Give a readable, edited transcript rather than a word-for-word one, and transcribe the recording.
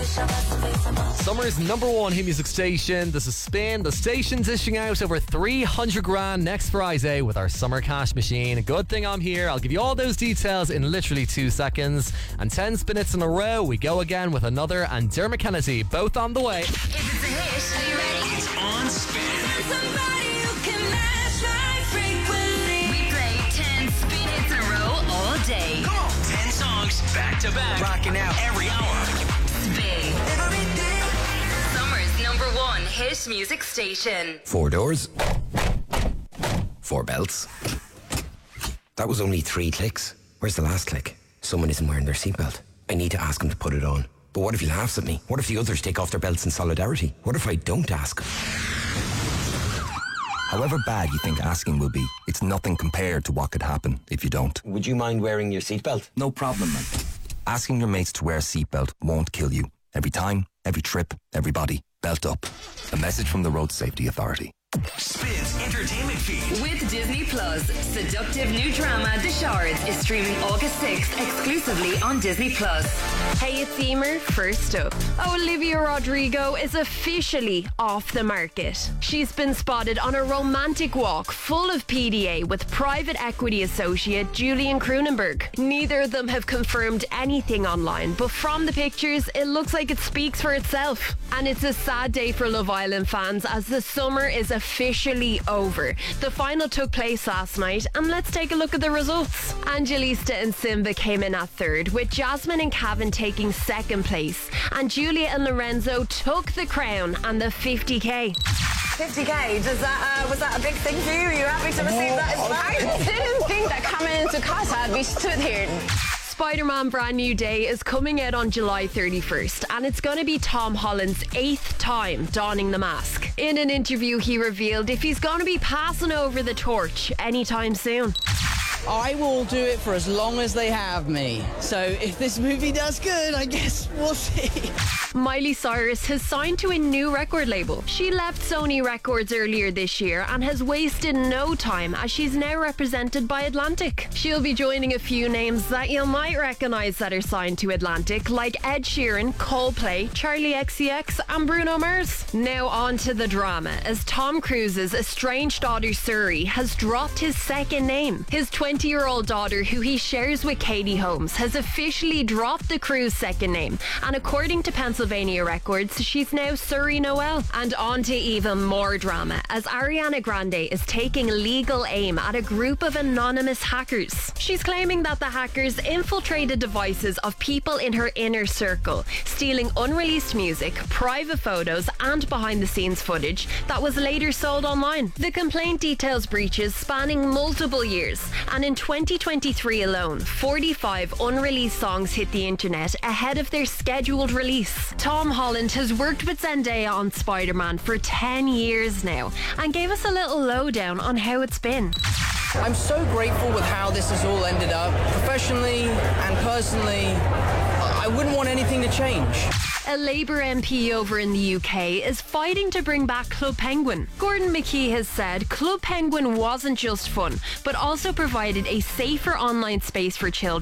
Summer's number one hit music station. This is Spin. The station's dishing out over 300 grand next Friday with our summer cash machine. Good thing I'm here. I'll give you all those details in literally 2 seconds. And 10 spin-hits in a row, we go again with another and Dermot Kennedy, both on the way. If it's a hit, are you ready? It's on Spin. Somebody who can match right frequently. We play 10 spin hits in a row all day. Come on. 10 songs back to back. Rocking out every hour. Spin. Summer's number one hit music station. 4 doors, 4 belts. That was only 3 clicks. Where's the last click? Someone isn't wearing their seatbelt. I need to ask him to put it on. But what if he laughs at me? What if the others take off their belts in solidarity? What if I don't ask him? However bad you think asking will be, it's nothing compared to what could happen if you don't. Would you mind wearing your seatbelt? No problem, man. Asking your mates to wear a seatbelt won't kill you. Every time, every trip, everybody, belt up. A message from the Road Safety Authority. Spin's entertainment feed. With Disney Plus, seductive new drama The Shards is streaming August 6th exclusively on Disney Plus. Hey, it's Emer. First up, Olivia Rodrigo is officially off the market. She's been spotted on a romantic walk full of PDA with private equity associate Julian Cronenberg. Neither of them have confirmed anything online, but from the pictures, it looks like it speaks for itself. And it's a sad day for Love Island fans as the summer is officially over. The final took place last night, and let's take a look at the results. Angelista and Simba came in at third, with Jasmine and Cavan taking second place, and Julia and Lorenzo took the crown and the 50k. 50k, was that a big thing for you? Are you happy to receive that as well? I didn't think that coming into Casa I'd be stood here. Spider-Man Brand New Day is coming out on July 31st, and it's going to be Tom Holland's 8th time donning the mask. In an interview, he revealed if he's going to be passing over the torch anytime soon. I will do it for as long as they have me. So if this movie does good, I guess we'll see. Miley Cyrus has signed to a new record label. She left Sony Records earlier this year and has wasted no time as she's now represented by Atlantic. She'll be joining a few names that you might recognise that are signed to Atlantic, like Ed Sheeran, Coldplay, Charlie XCX and Bruno Mars. Now on to the drama, as Tom Cruise's estranged daughter Suri has dropped his second name. His 20-year-old daughter, who he shares with Katie Holmes, has officially dropped the Cruise second name, and according to Pennsylvania Records, she's now Suri Noel. And on to even more drama, as Ariana Grande is taking legal aim at a group of anonymous hackers. She's claiming that the hackers infiltrated devices of people in her inner circle, stealing unreleased music, private photos and behind-the-scenes footage that was later sold online. The complaint details breaches spanning multiple years, and in 2023 alone, 45 unreleased songs hit the internet ahead of their scheduled release. Tom Holland has worked with Zendaya on Spider-Man for 10 years now and gave us a little lowdown on how it's been. I'm so grateful with how this has all ended up. Professionally and personally, I wouldn't want anything to change. A Labour MP over in the UK is fighting to bring back Club Penguin. Gordon McKee has said Club Penguin wasn't just fun, but also provided a safer online space for children